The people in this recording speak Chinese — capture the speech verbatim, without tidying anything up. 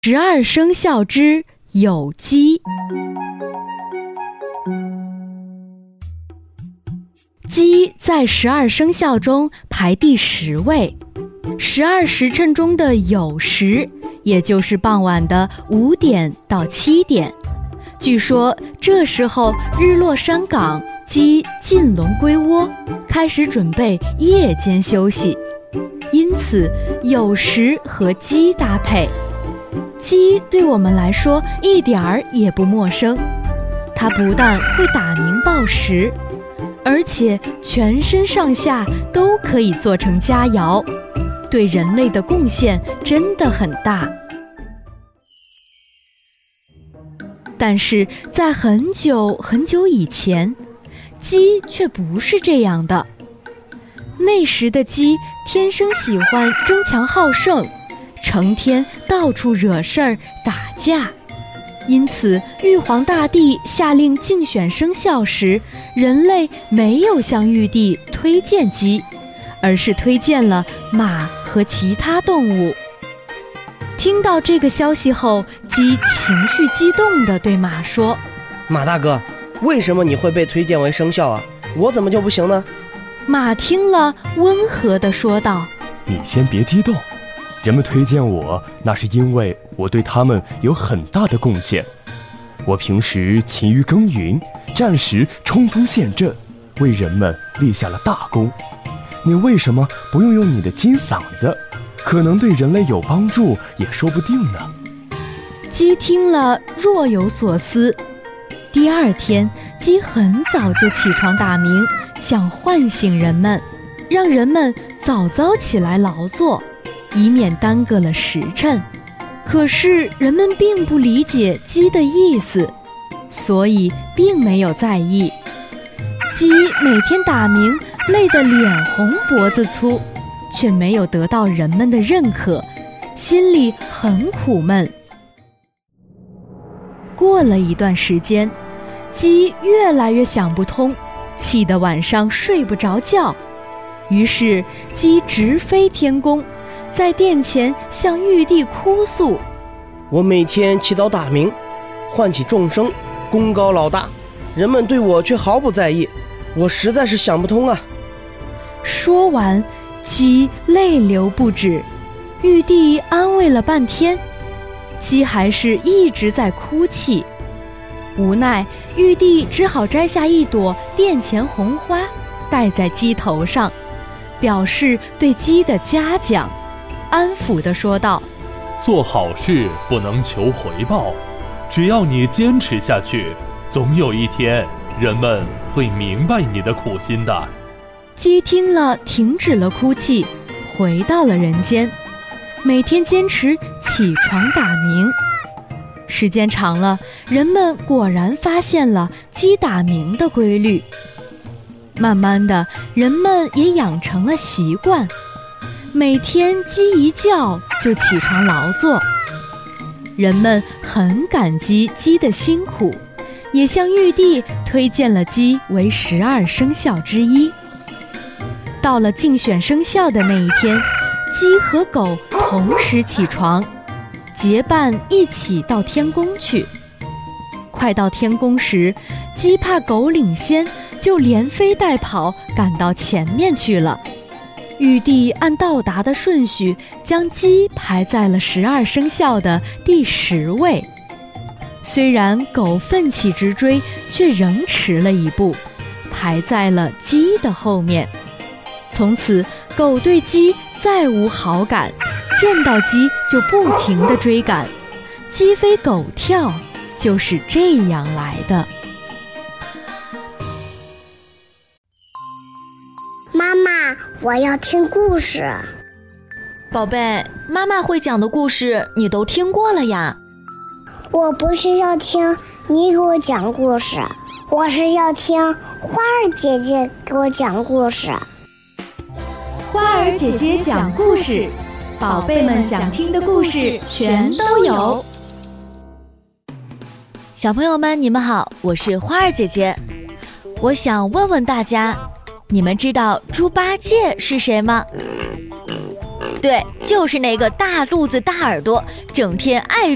十二生肖之酉鸡。鸡在十二生肖中排第十位，十二时辰中的酉时，也就是傍晚的五点到七点。据说这时候日落山岗，鸡进笼归窝，开始准备夜间休息，因此酉时和鸡搭配。鸡对我们来说一点儿也不陌生，它不但会打鸣报时，而且全身上下都可以做成佳肴，对人类的贡献真的很大。但是在很久很久以前，鸡却不是这样的。那时的鸡天生喜欢争强好胜，成天到处惹事儿打架，因此玉皇大帝下令竞选生肖时，人类没有向玉帝推荐鸡，而是推荐了马和其他动物。听到这个消息后，鸡情绪激动地对马说： 马大哥，为什么你会被推荐为生肖啊？我怎么就不行呢？ 马听了温和地说道： 你先别激动，人们推荐我，那是因为我对他们有很大的贡献。我平时勤于耕耘，战时冲锋陷阵，为人们立下了大功。你为什么不用用你的金嗓子？可能对人类有帮助也说不定呢。 鸡听了若有所思。第二天，鸡很早就起床打鸣，想唤醒人们，让人们早早起来劳作，以免耽搁了时辰。可是人们并不理解鸡的意思，所以并没有在意。鸡每天打鸣，累得脸红脖子粗，却没有得到人们的认可，心里很苦闷。过了一段时间，鸡越来越想不通，气得晚上睡不着觉。于是鸡直飞天宫，在殿前向玉帝哭诉： 我每天起早打鸣，唤起众生，功高老大，人们对我却毫不在意，我实在是想不通啊。 说完，鸡泪流不止。玉帝安慰了半天，鸡还是一直在哭泣。无奈，玉帝只好摘下一朵殿前红花，戴在鸡头上，表示对鸡的嘉奖，安抚地说道： 做好事不能求回报，只要你坚持下去，总有一天人们会明白你的苦心的。 鸡听了停止了哭泣，回到了人间，每天坚持起床打鸣。时间长了，人们果然发现了鸡打鸣的规律。慢慢的，人们也养成了习惯，每天鸡一叫就起床劳作。人们很感激鸡的辛苦，也向玉帝推荐了鸡为十二生肖之一。到了竞选生肖的那一天，鸡和狗同时起床，结伴一起到天宫去。快到天宫时，鸡怕狗领先，就连飞带跑赶到前面去了。玉帝按到达的顺序，将鸡排在了十二生肖的第十位。虽然狗奋起直追，却仍迟了一步，排在了鸡的后面。从此，狗对鸡再无好感，见到鸡就不停地追赶。鸡飞狗跳就是这样来的。 妈妈，我要听故事。 宝贝，妈妈会讲的故事你都听过了呀。 我不是要听你给我讲故事，我是要听花儿姐姐给我讲故事。 花儿姐姐讲故事，宝贝们想听的故事全都有。 小朋友们你们好，我是花儿姐姐。我想问问大家，你们知道猪八戒是谁吗？对，就是那个大肚子大耳朵，整天爱